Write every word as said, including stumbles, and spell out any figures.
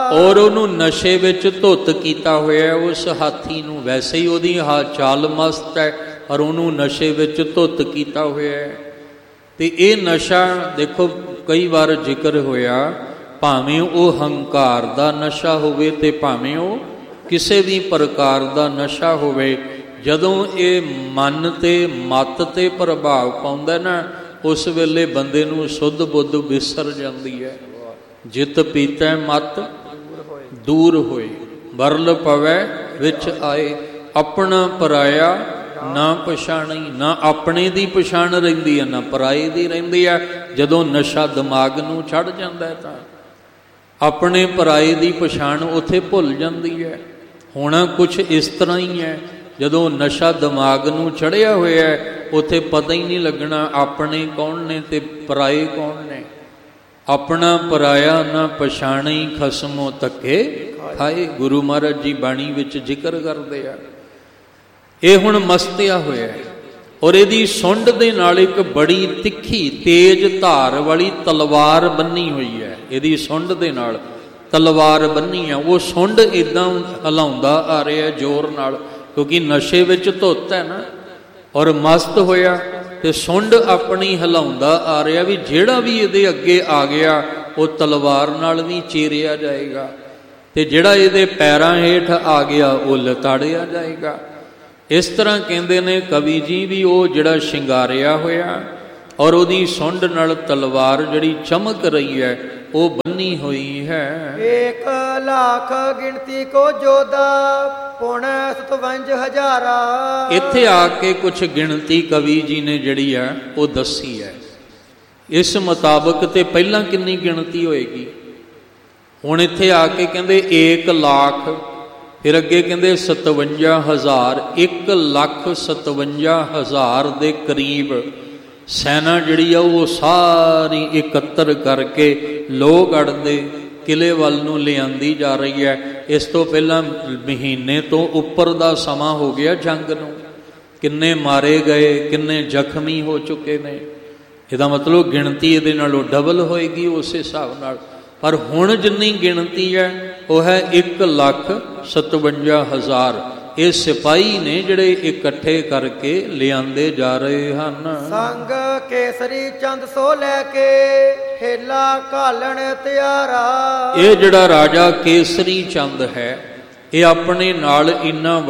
ਔਰ ਉਹਨੂੰ ਨਸ਼ੇ ਵਿੱਚ ਧੁੱਤ ਕੀਤਾ ਹੋਇਆ। ਉਸ ਹਾਥੀ ਨੂੰ ਵੈਸੇ ਹੀ ਉਹਦੀ ਹਾ ਚਾਲ ਮਸਤ ਹੈ, ਔਰ ਉਹਨੂੰ ਨਸ਼ੇ ਵਿੱਚ ਧੁੱਤ ਕੀਤਾ ਹੋਇਆ ਹੈ। ਤੇ ਇਹ ਨਸ਼ਾ ਦੇਖੋ ਕਈ ਵਾਰ ਜ਼ਿਕਰ ਹੋਇਆ, ਭਾਵੇਂ ਉਹ ਹੰਕਾਰ ਦਾ ਨਸ਼ਾ ਹੋਵੇ ਤੇ ਭਾਵੇਂ ਉਹ ਕਿਸੇ ਵੀ ਪ੍ਰਕਾਰ ਦਾ ਨਸ਼ਾ ਹੋਵੇ, ਜਦੋਂ ਇਹ ਮਨ ਤੇ ਮਤ ਤੇ ਪ੍ਰਭਾਵ ਪਾਉਂਦਾ ਨਾ, ਉਸ ਵੇਲੇ ਬੰਦੇ ਨੂੰ ਸੁੱਧ ਬੁੱਧ ਵਿਸਰ ਜਾਂਦੀ ਹੈ। ਜਿਤ ਪੀਤੈ ਮਤ ਦੂਰ ਹੋਏ, ਵਰਲ ਪਵੈ ਵਿੱਚ ਆਏ, ਆਪਣਾ ਪਰਾਇਆ ਨਾ ਪਛਾਣੀ। ਨਾ ਆਪਣੇ ਦੀ ਪਛਾਣ ਰਹਿੰਦੀ ਹੈ, ਨਾ ਪਰਾਏ ਦੀ ਰਹਿੰਦੀ ਹੈ। ਜਦੋਂ ਨਸ਼ਾ ਦਿਮਾਗ ਨੂੰ ਚੜ੍ਹ ਜਾਂਦਾ ਤਾਂ ਆਪਣੇ ਪਰਾਏ ਦੀ ਪਛਾਣ ਉੱਥੇ ਭੁੱਲ ਜਾਂਦੀ ਹੈ। ਹੋਣਾ ਕੁਛ ਇਸ ਤਰ੍ਹਾਂ ਹੀ ਹੈ, ਜਦੋਂ ਨਸ਼ਾ ਦਿਮਾਗ ਨੂੰ ਚੜ੍ਹਿਆ ਹੋਇਆ ਉੱਥੇ ਪਤਾ ਹੀ ਨਹੀਂ ਲੱਗਣਾ ਆਪਣੇ ਕੌਣ ਨੇ ਤੇ ਪਰਾਏ ਕੌਣ ਨੇ। ਆਪਣਾ ਪਰਾਇਆ ਨਾ ਪਛਾਣੀ, ਖਸਮੋਂ ਧੱਕੇ ਖਾਏ। ਗੁਰੂ ਮਹਾਰਾਜ ਜੀ ਬਾਣੀ ਵਿੱਚ ਜ਼ਿਕਰ ਕਰਦੇ ਆ। ਇਹ ਹੁਣ ਮਸਤਿਆ ਹੋਇਆ ਹੈ, ਔਰ ਇਹਦੀ ਸੁੰਡ ਦੇ ਨਾਲ ਇੱਕ ਬੜੀ ਤਿੱਖੀ ਤੇਜ਼ ਧਾਰ ਵਾਲੀ ਤਲਵਾਰ ਬੰਨੀ ਹੋਈ ਹੈ। ਇਹਦੀ ਸੁੰਡ ਦੇ ਨਾਲ ਤਲਵਾਰ ਬੰਨੀ ਆ। ਉਹ ਸੁੰਡ ਇੱਦਾਂ ਹਿਲਾਉਂਦਾ ਆ ਰਿਹਾ ਜ਼ੋਰ ਨਾਲ, ਕਿਉਂਕਿ ਨਸ਼ੇ ਵਿੱਚ ਧੁੱਤ ਹੈ ਨਾ, ਔਰ ਮਸਤ ਹੋਇਆ ਤੇ ਸੁੰਡ ਆਪਣੀ ਹਿਲਾਉਂਦਾ ਆ ਰਿਹਾ ਵੀ ਜਿਹੜਾ ਵੀ ਇਹਦੇ ਅੱਗੇ ਆ ਗਿਆ ਉਹ ਤਲਵਾਰ ਨਾਲ ਵੀ ਚੀਰਿਆ ਜਾਏਗਾ, ਤੇ ਜਿਹੜਾ ਇਹਦੇ ਪੈਰਾਂ ਹੇਠ ਆ ਗਿਆ ਉਹ ਲਤਾੜਿਆ ਜਾਏਗਾ। ਇਸ ਤਰ੍ਹਾਂ ਕਹਿੰਦੇ ਨੇ ਕਵੀ ਜੀ ਵੀ ਉਹ ਜਿਹੜਾ ਸ਼ਿੰਗਾਰਿਆ ਹੋਇਆ ਔਰ ਉਹਦੀ ਸੁੰਡ ਨਾਲ ਤਲਵਾਰ ਜਿਹੜੀ ਚਮਕ ਰਹੀ ਹੈ ਉਹ ਬੰਨੀ ਹੋਈ ਹੈ। ਏਕ ਲੱਖ ਗਿਣਤੀ ਕੋ ਜੋਦਾ ਪੌਣੇ ਸਤਵੰਜ ਹਜ਼ਾਰਾ। ਇੱਥੇ ਆ ਕੇ ਕੁਛ ਗਿਣਤੀ ਕਵੀ ਜੀ ਨੇ ਜਿਹੜੀ ਹੈ ਉਹ ਦੱਸੀ ਹੈ। ਇਸ ਮੁਤਾਬਕ ਤੇ ਪਹਿਲਾਂ ਕਿੰਨੀ ਗਿਣਤੀ ਹੋਏਗੀ, ਹੁਣ ਇੱਥੇ ਆ ਕੇ ਕਹਿੰਦੇ ਏਕ ਲੱਖ, ਫਿਰ ਅੱਗੇ ਕਹਿੰਦੇ ਸਤਵੰਜਾ ਹਜ਼ਾਰ। ਇੱਕ ਲੱਖ ਸਤਵੰਜਾ ਹਜ਼ਾਰ ਦੇ ਕਰੀਬ ਸੈਨਾ ਜਿਹੜੀ ਆ ਉਹ ਸਾਰੀ ਇਕੱਤਰ ਕਰਕੇ ਲੋਹਗੜ੍ਹ ਦੇ ਕਿਲੇ ਵੱਲ ਨੂੰ ਲਿਆਂਦੀ ਜਾ ਰਹੀ ਹੈ। ਇਸ ਤੋਂ ਪਹਿਲਾਂ ਮਹੀਨੇ ਤੋਂ ਉੱਪਰ ਦਾ ਸਮਾਂ ਹੋ ਗਿਆ ਜੰਗ ਨੂੰ। ਕਿੰਨੇ ਮਾਰੇ ਗਏ, ਕਿੰਨੇ ਜ਼ਖਮੀ ਹੋ ਚੁੱਕੇ ਨੇ। ਇਹਦਾ ਮਤਲਬ ਗਿਣਤੀ ਇਹਦੇ ਨਾਲੋਂ ਡਬਲ ਹੋਏਗੀ ਉਸ ਹਿਸਾਬ ਨਾਲ। ਪਰ ਹੁਣ ਜਿੰਨੀ ਗਿਣਤੀ ਹੈ ਉਹ ਹੈ ਇੱਕ ਲੱਖ ਸਤਵੰਜਾ ਹਜ਼ਾਰ। ਇਹ ਸਿਪਾਹੀ ਨੇ ਜਿਹੜੇ ਇਕੱਠੇ ਕਰਕੇ ਲਿਆਂਦੇ ਜਾ ਰਹੇ ਹਨ। ਸੰਗ ਕੇਸਰੀ ਚੰਦ ਸੋ ਲੈ ਕੇ ਹੇਲਾ ਘਾਲਣ ਤਿਆਰਾ। ਇਹ ਜਿਹੜਾ ਰਾਜਾ ਕੇਸਰੀ ਚੰਦ ਹੈ ਇਹ ਆਪਣੇ ਨਾਲ ਇੰਨਾ